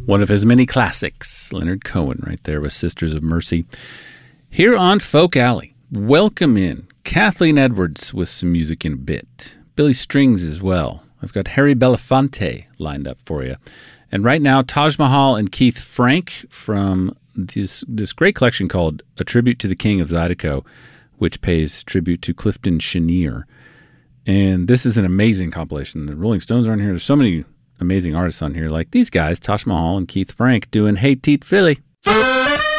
One of his many classics, Leonard Cohen, right there with Sisters of Mercy. Here on Folk Alley, welcome in Kathleen Edwards with some music in a bit. Billy Strings as well. I've got Harry Belafonte lined up for you. And right now, Taj Mahal and Keith Frank from this great collection called A Tribute to the King of Zydeco, which pays tribute to Clifton Chenier. And this is an amazing compilation. The Rolling Stones are on here. There's so many amazing artists on here, like these guys, Taj Mahal and Keith Frank, doing Hey Teet Philly.